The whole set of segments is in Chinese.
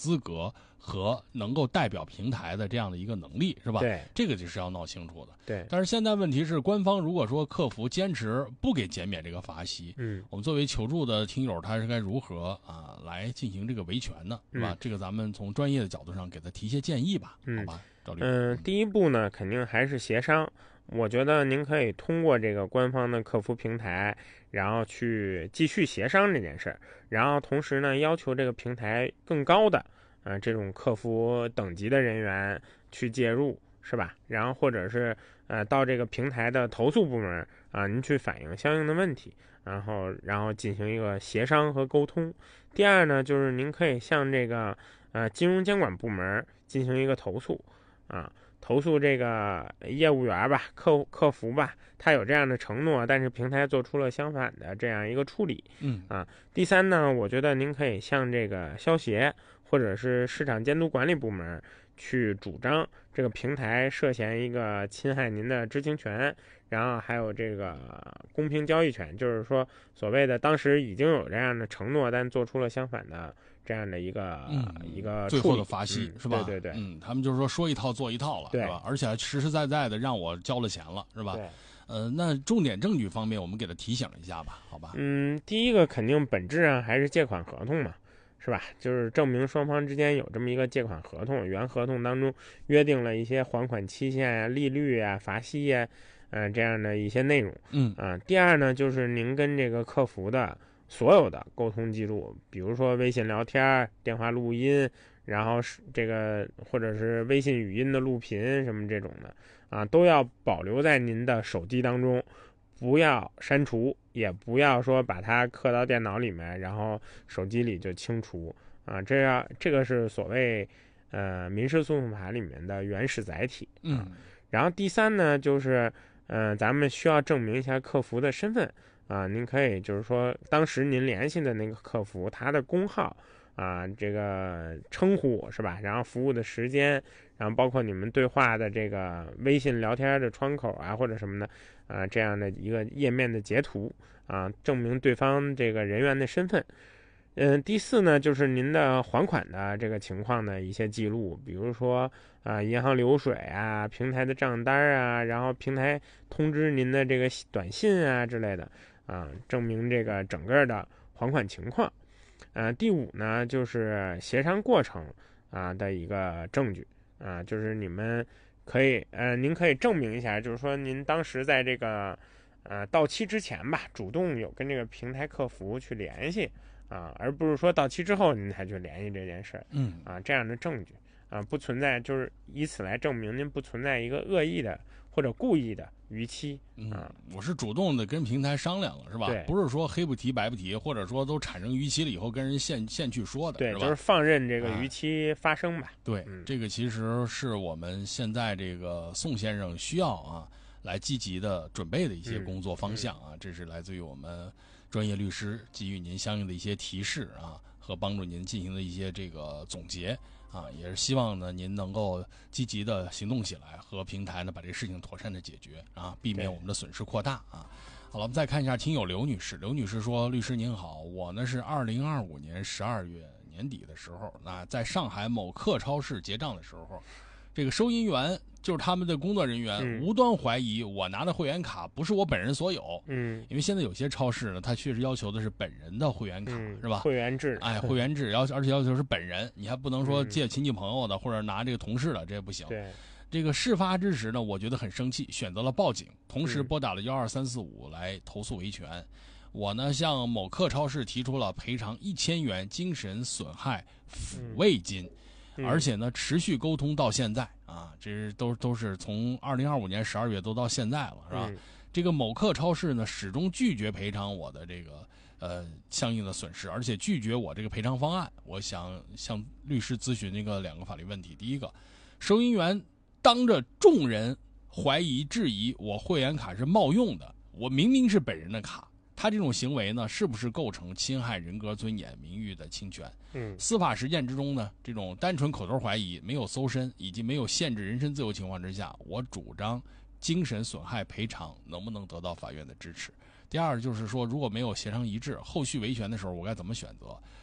资格和能够代表平台的这样的一个能力，是吧？ 对， 这个就是要闹清楚的。 对， 但是现在问题是，官方如果说客服坚持不给减免这个罚息，我们作为求助的听友，他是该如何来进行这个维权呢？是吧？这个咱们从专业的角度上给他提些建议吧，好吧？赵律师， 第一步呢，肯定还是协商。我觉得您可以通过这个官方的客服平台，然后去继续协商这件事儿，然后同时呢，要求这个平台更高的这种客服等级的人员去介入，是吧？然后或者是到这个平台的投诉部门您去反映相应的问题，然后进行一个协商和沟通。第二呢，就是您可以向这个金融监管部门进行一个投诉投诉这个业务员吧、客服吧，他有这样的承诺，但是平台做出了相反的这样一个处理。第三呢，我觉得您可以向这个消协或者是市场监督管理部门去主张这个平台涉嫌一个侵害您的知情权，然后还有这个公平交易权，就是说所谓的当时已经有这样的承诺，但做出了相反的这样的一个最后的罚息，是吧？ 对， 他们就是说一套做一套了， 对是吧？而且还实实在在的让我交了钱了，是吧？ 对。 那重点证据方面，我们给他提醒一下吧，好吧？ 第一个肯定本质上还是借款合同嘛，是吧？就是证明双方之间有这么一个借款合同，原合同当中约定了一些还款期限利率罚息这样的一些内容。第二呢，就是您跟这个客服的所有的沟通记录，比如说微信聊天、电话录音，然后这个或者是微信语音的录屏什么这种的都要保留在您的手机当中，不要删除，也不要说把它刻到电脑里面，然后手机里就清除这个是所谓民事诉讼法里面的原始载体。然后第三呢，就是咱们需要证明一下客服的身份您可以就是说当时您联系的那个客服他的工号这个称呼是吧？然后服务的时间，然后包括你们对话的这个微信聊天的窗口或者什么的这样的一个页面的截图证明对方这个人员的身份。第四呢，就是您的还款的这个情况的一些记录，比如说银行流水平台的账单然后平台通知您的这个短信之类的证明这个整个的还款情况。第五呢，就是协商过程的一个证据就是你们可以您可以证明一下，就是说您当时在这个到期之前吧，主动有跟这个平台客服去联系而不是说到期之后您才去联系这件事这样的证据不存在，就是以此来证明您不存在一个恶意的或者故意的逾期我是主动的跟平台商量了，是吧？ 对， 不是说黑不提白不提，或者说都产生逾期了以后跟人现去说的， 对， 是吧？ 就是放任这个逾期发生吧。 对，这个其实是我们现在这个宋先生需要来积极的准备的一些工作方向这是来自于我们专业律师给予您相应的一些提示和帮助您进行的一些这个总结也是希望呢您能够积极的行动起来，和平台呢把这个事情妥善的解决避免我们的损失扩大好了，我们再看一下听友刘女士。刘女士说：律师您好，我呢是2025年12月年底的时候在上海某客超市结账的时候，这个收银员就是他们的工作人员无端怀疑我拿的会员卡不是我本人所有因为现在有些超市呢，它确实要求的是本人的会员卡是吧？ 会员制会员制而且要求是本人，你还不能说借亲戚朋友的或者拿这个同事的，这不行。 对， 这个事发之时呢，我觉得很生气，选择了报警，同时拨打了12345来投诉维权。我呢向某客超市提出了赔偿1000元精神损害抚慰金而且呢持续沟通到现在这是都是从2025年12月都到现在了，是吧？这个某客超市呢始终拒绝赔偿我的这个相应的损失，而且拒绝我这个赔偿方案。我想向律师咨询2个法律问题。第一个，收银员当着众人怀疑质疑我会员卡是冒用的，我明明是本人的卡，他这种行为呢是不是构成侵害人格尊严名誉的侵权？司法实践之中呢，这种单纯口头怀疑没有搜身以及没有限制人身自由情况之下，我主张精神损害赔偿能不能得到法院的支持？第二就是说，如果没有协商一致，后续维权的时候我该怎么选择？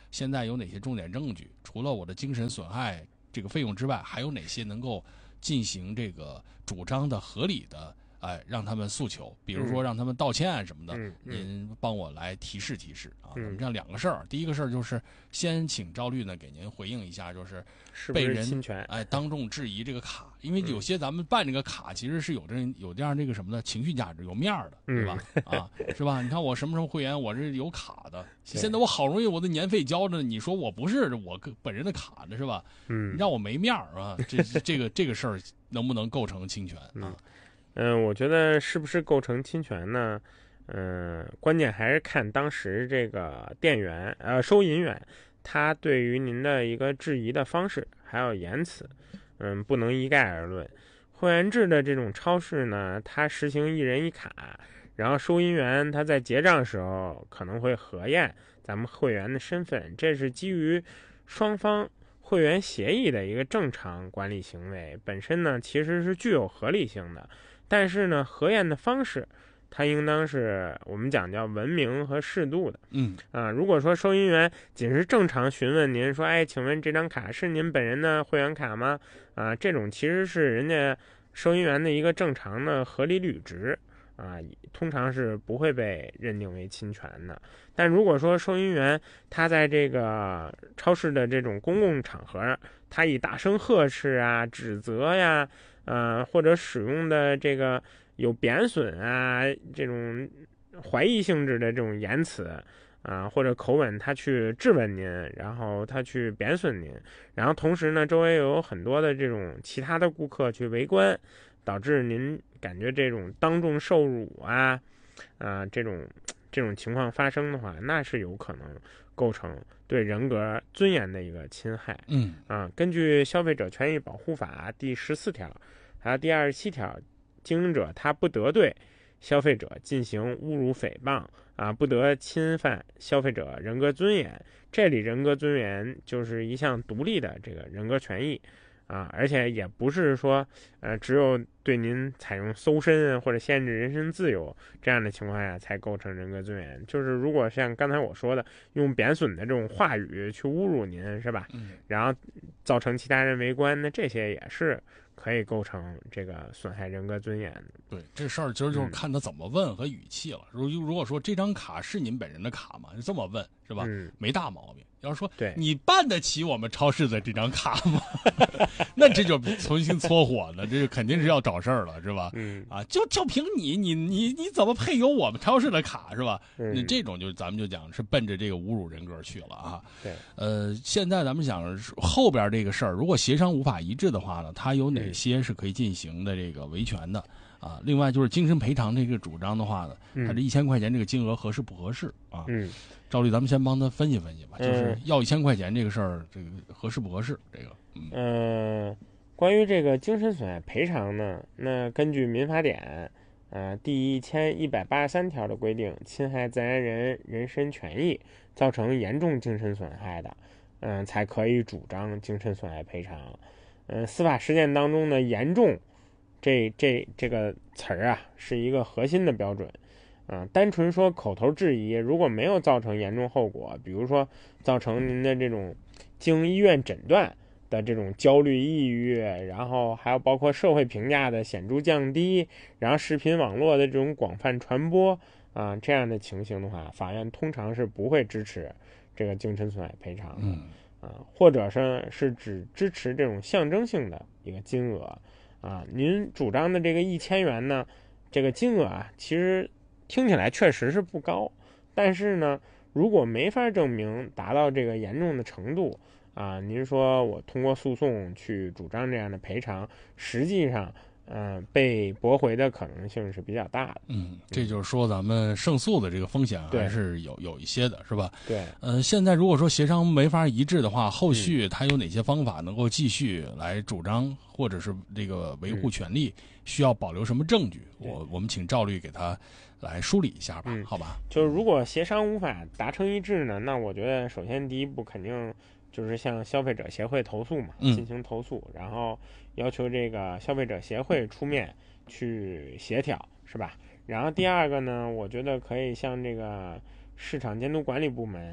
现在有哪些重点证据？除了我的精神损害这个费用之外，还有哪些能够进行这个主张的合理的让他们诉求，比如说让他们道歉什么的，您帮我来提示提示啊。那么这样2个事儿，第一个事儿就是先请赵律呢给您回应一下，就是被人侵权当众质疑这个卡，因为有些咱们办这个卡其实是有这样这个什么的情绪价值，有面的，对吧？是吧？你看我什么会员，我是有卡的，现在我好容易我的年费交着，你说我不是我本人的卡的是吧？让我没面啊，这个事儿能不能构成侵权啊？ 我觉得是不是构成侵权呢？关键还是看当时这个店员收银员他对于您的一个质疑的方式还有言辞，不能一概而论。会员制的这种超市呢，它实行1人1卡，然后收银员他在结账时候可能会核验咱们会员的身份，这是基于双方会员协议的一个正常管理行为，本身呢其实是具有合理性的。但是呢，核验的方式，它应当是我们讲叫文明和适度的。如果说收银员仅是正常询问您说，请问这张卡是您本人的会员卡吗？这种其实是人家收银员的一个正常的合理履职通常是不会被认定为侵权的。但如果说收银员他在这个超市的这种公共场合，他以大声呵斥指责呀，或者使用的这个有贬损这种怀疑性质的这种言辞或者口吻，他去质问您，然后他去贬损您，然后同时呢，周围有很多的这种其他的顾客去围观，导致您感觉这种当众受辱这种情况发生的话，那是有可能构成对人格尊严的一个侵害。根据《消费者权益保护法》第14条，还有第27条，经营者他不得对消费者进行侮辱诽谤不得侵犯消费者人格尊严。这里人格尊严就是一项独立的这个人格权益而且也不是说只有对您采用搜身或者限制人身自由这样的情况下才构成人格尊严。就是如果像刚才我说的，用贬损的这种话语去侮辱您，是吧？然后造成其他人围观，那这些也是可以构成这个损害人格尊严的。 对，这事儿其实就是看他怎么问和语气了。如果说这张卡是您本人的卡吗？就这么问是吧？没大毛病。要说对你办得起我们超市的这张卡吗？那这就重新搓火呢，这肯定是要找事儿了，是吧？就凭你怎么配有我们超市的卡是吧？那这种咱们就讲是奔着这个侮辱人格去了对， 现在咱们想后边这个事儿，如果协商无法一致的话呢，它有哪些是可以进行的这个维权的？另外就是精神赔偿这个主张的话呢，它这1000块钱这个金额合适不合适赵律，咱们先帮他分析分析吧，就是要1000块钱这个事儿，这个合适不合适？这个， 关于这个精神损害赔偿呢，那根据民法典第1183条的规定，侵害自然人人身权益，造成严重精神损害的，才可以主张精神损害赔偿。司法实践当中呢，严重这个词儿是一个核心的标准。单纯说口头质疑，如果没有造成严重后果，比如说造成您的这种经医院诊断的这种焦虑抑郁，然后还有包括社会评价的显著降低，然后视频网络的这种广泛传播这样的情形的话，法院通常是不会支持这个精神损害赔偿的或者是只支持这种象征性的一个金额您主张的这个1000元呢，这个金额其实听起来确实是不高，但是呢，如果没法证明达到这个严重的程度您说我通过诉讼去主张这样的赔偿，实际上被驳回的可能性是比较大的。 这就是说咱们胜诉的这个风险还是有一些的，是吧？ 对。 现在如果说协商没法一致的话，后续他有哪些方法能够继续来主张或者是这个维护权利？需要保留什么证据？我们请赵律给他来梳理一下吧，好吧？ 就是如果协商无法达成一致呢，那我觉得首先第一步肯定就是向消费者协会投诉嘛，进行投诉，然后要求这个消费者协会出面去协调，是吧？然后第二个呢，我觉得可以向这个市场监督管理部门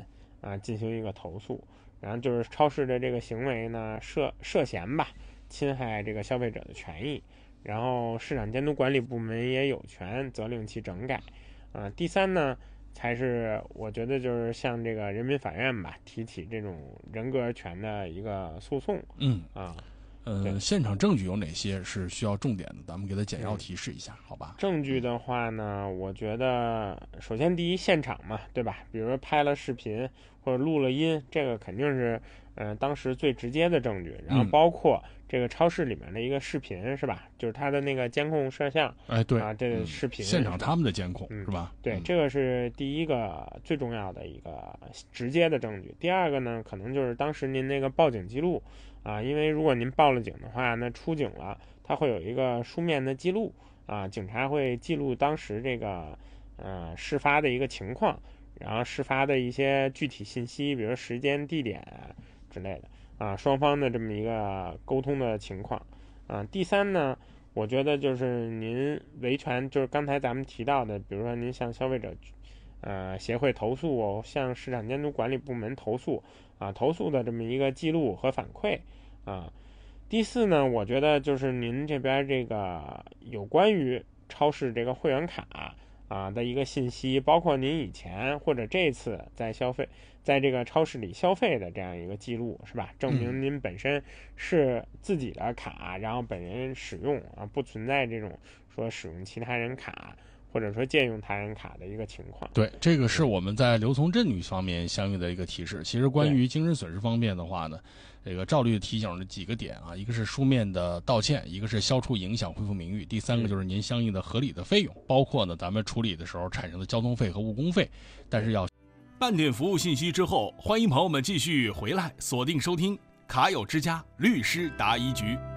进行一个投诉。然后就是超市的这个行为呢涉嫌吧侵害这个消费者的权益，然后市场监督管理部门也有权责令其整改。第三呢，才是我觉得就是向这个人民法院吧提起这种人格权的一个诉讼。 现场证据有哪些是需要重点的？咱们给他简要提示一下，好吧？ 证据的话呢，我觉得首先第一，现场嘛，对吧？比如说拍了视频或者录了音，这个肯定是当时最直接的证据。然后包括这个超市里面的一个视频，是吧？就是它的那个监控摄像。 对这个视频现场他们的监控是吧？ 对，这个是第一个最重要的一个直接的证据。第二个呢，可能就是当时您那个报警记录。因为如果您报了警的话，那出警了，它会有一个书面的记录警察会记录当时这个事发的一个情况，然后事发的一些具体信息，比如时间、地点之类的双方的这么一个沟通的情况第三呢，我觉得就是您维权，就是刚才咱们提到的，比如说您向消费者协会投诉，向市场监督管理部门投诉投诉的这么一个记录和反馈第四呢，我觉得就是您这边这个有关于超市这个会员卡的一个信息，包括您以前或者这次在这个超市里消费的这样一个记录，是吧？证明您本身是自己的卡，然后本人使用不存在这种说使用其他人卡或者说借用他人卡的一个情况。 对，这个是我们在刘从振女方面相应的一个提示。其实关于精神损失方面的话呢，这个赵律提醒了几个点一个是书面的道歉，一个是消除影响、恢复名誉，第三个就是您相应的合理的费用，包括呢咱们处理的时候产生的交通费和误工费。但是要半点服务信息之后，欢迎朋友们继续回来锁定收听卡友之家律师答疑局。